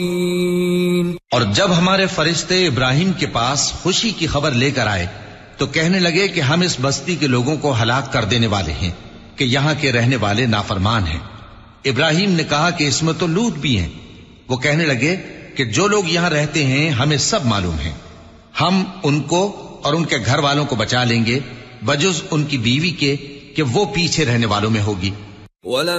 और जब हमारे फरिश्ते इब्राहिम के पास खुशी की खबर लेकर आए तो कहने लगे कि हम इस बस्ती के लोगों को हलाक कर देने वाले हैं कि यहाँ के रहने वाले नाफरमान हैं। इब्राहिम ने कहा कि इसमें तो लूत भी हैं। वो कहने लगे कि जो लोग यहाँ रहते हैं हमें सब मालूम है, हम उनको और उनके घर वालों को बचा लेंगे बजुज उनकी बीवी के कि वो पीछे रहने वालों में होगी।